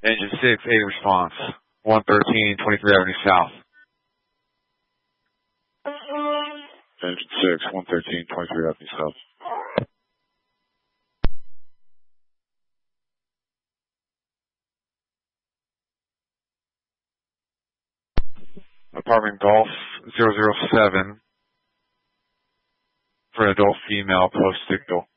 Engine 6, 8 response. 113, 23 Avenue South. Engine 6, 113, 23 Avenue South. Apartment Golf 007 for adult female post signal.